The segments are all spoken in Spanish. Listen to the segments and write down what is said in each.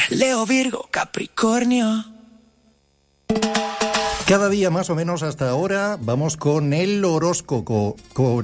Leo, Virgo, Capricornio. Cada día más o menos hasta ahora vamos con el horóscopo,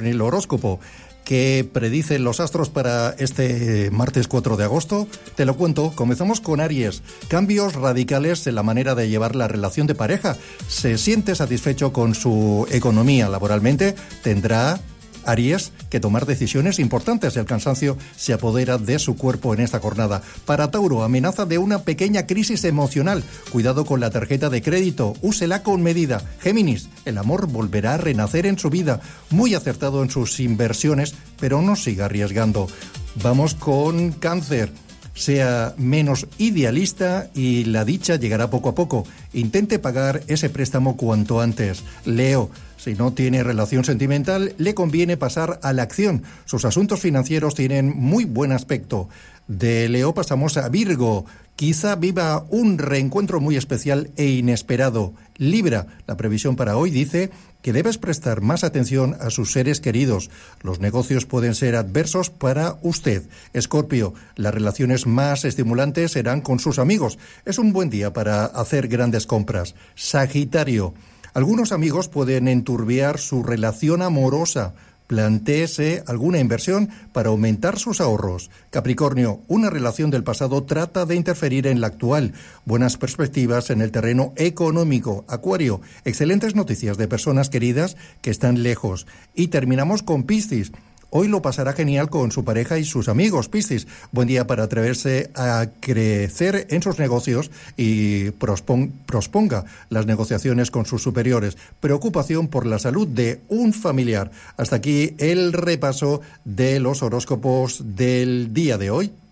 que predicen los astros para este martes 4 de agosto. Te lo cuento. Comenzamos con Aries. Cambios radicales en la manera de llevar la relación de pareja. Se siente satisfecho con su economía laboralmente. Tendrá Aries que tomar decisiones importantes. El cansancio se apodera de su cuerpo en esta jornada. Para Tauro, amenaza de una pequeña crisis emocional. Cuidado con la tarjeta de crédito, úsela con medida. Géminis, el amor volverá a renacer en su vida. Muy acertado en sus inversiones, pero no siga arriesgando. Vamos con Cáncer. Sea menos idealista y la dicha llegará poco a poco. Intente pagar ese préstamo cuanto antes. Leo, si no tiene relación sentimental, le conviene pasar a la acción. Sus asuntos financieros tienen muy buen aspecto. De Leo pasamos a Virgo. Quizá viva un reencuentro muy especial e inesperado. Libra, la previsión para hoy dice que debes prestar más atención a sus seres queridos. Los negocios pueden ser adversos para usted. Escorpio, las relaciones más estimulantes serán con sus amigos. Es un buen día para hacer grandes compras. Sagitario, algunos amigos pueden enturbiar su relación amorosa. Plantéese alguna inversión para aumentar sus ahorros. Capricornio, una relación del pasado trata de interferir en la actual. Buenas perspectivas en el terreno económico. Acuario, excelentes noticias de personas queridas que están lejos. Y terminamos con Piscis. Hoy lo pasará genial con su pareja y sus amigos. Piscis, buen día para atreverse a crecer en sus negocios y prosponga las negociaciones con sus superiores. Preocupación por la salud de un familiar. Hasta aquí el repaso de los horóscopos del día de hoy.